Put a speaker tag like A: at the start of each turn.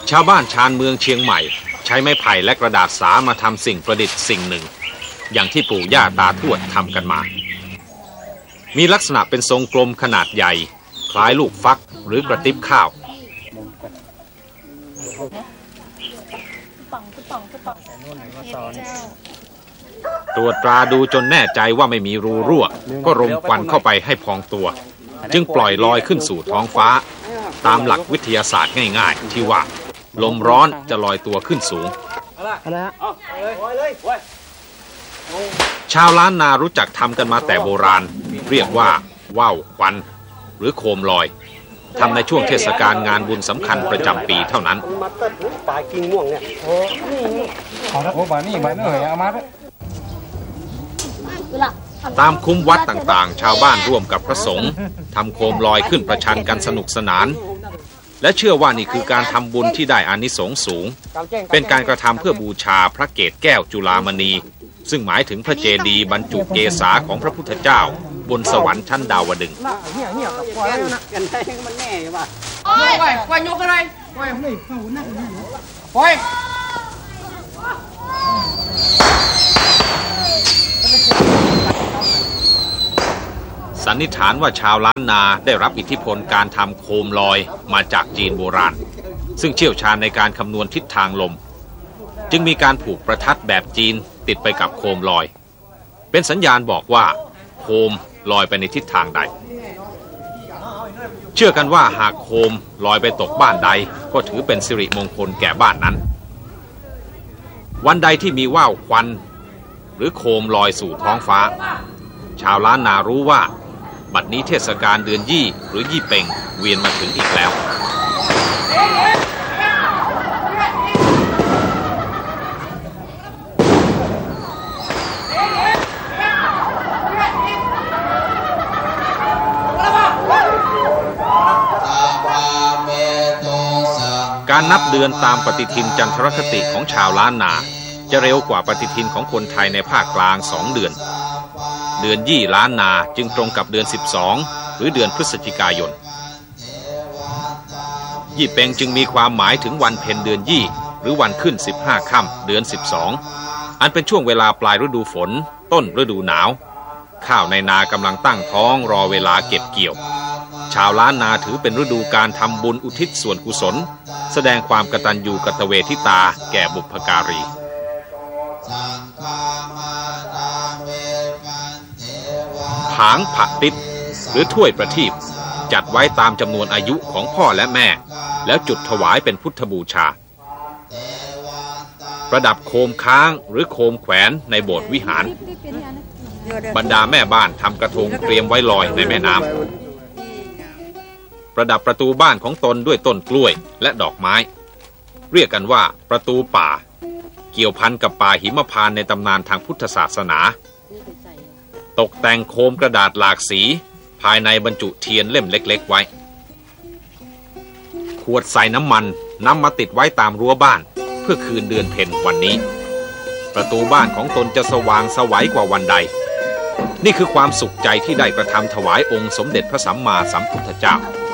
A: ชาวบ้านชานเมืองเชียงใหม่ใช้ไม้ไผ่และกระดาษสามาทำสิ่งประดิษฐ์สิ่งหนึ่งอย่างที่ปู่ย่าตาทวดทำกันมามีลักษณะเป็นทรงกลมขนาดใหญ่คล้ายลูกฟักหรือกระติบข้าวตรวจตราดูจนแน่ใจว่าไม่มีรูรั่วก็รมควันเข้าไปให้พองตัวจึงปล่อยลอยขึ้นสู่ท้องฟ้าตามหลักวิทยาศาสตร์ง่ายๆที่ว่าลมร้อนจะลอยตัวขึ้นสูงชาวล้านนารู้จักทำกันมาแต่โบราณเรียกว่าว่าวควันหรือโคมลอยทำในช่วงเทศกาลงานบุญสำคัญประจำปีเท่านั้นตามคุ้มวัดต่างๆชาวบ้านร่วมกับพระสงฆ์ทำโคมลอยขึ้นประชันกันสนุกสนานและเชื่อว่านี่คือการทำบุญที่ได้อานิสงส์สูงเป็นการกระทำเพื่อบูชาพระเกศแก้วจุฬามณีซึ่งหมายถึงพระเจดีย์บรรจุเกศาของพระพุทธเจ้าบนสวรรค์ชั้นดาวดึงส์สันนิษฐานว่าชาวล้านนาได้รับอิทธิพลการทำโคมลอยมาจากจีนโบราณซึ่งเชี่ยวชาญในการคำนวณทิศทางลมจึงมีการผูกประทัดแบบจีนติดไปกับโคมลอยเป็นสัญญาณบอกว่าโคมลอยไปในทิศทางใดเชื่อกันว่าหากโคมลอยไปตกบ้านใดก็ถือเป็นสิริมงคลแก่บ้านนั้นวันใดที่มีว่าวควันหรือโคมลอยสู่ท้องฟ้าชาวล้านนารู้ว่าบัดนี้เทศกาลเดือนยี่หรือยี่เป่งเวียนมาถึงอีกแล้วการนับเดือนตามปฏิทินจันทรคติของชาวล้านนาจะเร็วกว่าปฏิทินของคนไทยในภาคกลาง2 เดือนเดือนยี่ล้านนาจึงตรงกับเดือน12หรือเดือนพฤศจิกายนยี่เป็งจึงมีความหมายถึงวันเพ็ญเดือนยี่หรือวันขึ้น15ค่ำเดือน12อันเป็นช่วงเวลาปลายฤดูฝนต้นฤดูหนาวข้าวในนากำลังตั้งท้องรอเวลาเก็บเกี่ยวชาวล้านนาถือเป็นฤดูการทำบุญอุทิศส่วนกุศลแสดงความกตัญญูกตเวทิตาแก่บุพการีผางผักติดหรือถ้วยประทีปจัดไว้ตามจำนวนอายุของพ่อและแม่แล้วจุดถวายเป็นพุทธบูชาประดับโคมค้างหรือโคมแขวนในโบสถ์วิหารบรรดาแม่บ้านทำกระทงเตรียมไว้ลอยในแม่น้ำประดับประตูบ้านของตนด้วยต้นกล้วยและดอกไม้เรียกกันว่าประตูป่าเกี่ยวพันกับป่าหิมพานต์ในตำนานทางพุทธศาสนาตกแต่งโคมกระดาษหลากสีภายในบรรจุเทียนเล่มเล็กๆไว้ขวดใส่น้ำมันนำมาติดไว้ตามรั้วบ้านเพื่อคืนเดือนเพ็ญวันนี้ประตูบ้านของตนจะสว่างไสวกว่าวันใดนี่คือความสุขใจที่ได้กระทำถวายองค์สมเด็จพระสัมมาสัมพุทธเจ้า